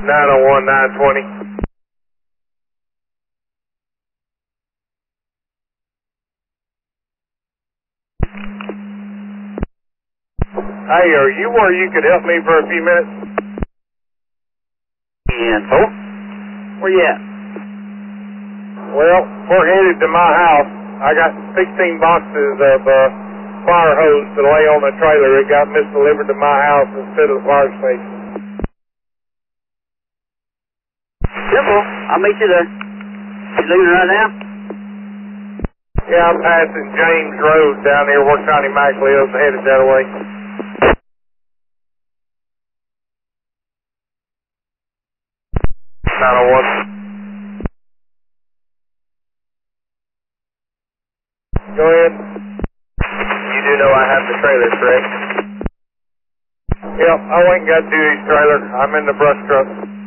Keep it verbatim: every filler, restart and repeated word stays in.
nine oh one, nine twenty. Hey, are you where you could help me for a few minutes? And so, where you at? Well, we're headed to my house. I got sixteen boxes of uh, fire hose to lay on the trailer. It got misdelivered to my house instead of the fire station. Simple. I'll meet you there. You leaving right now? Yeah, I'm passing James Road down here where Connie Mack lives, headed that way. nine oh one. Go ahead. You do know I have the trailer, correct? Yep, I went and got Dewey's trailer. I'm in the brush truck.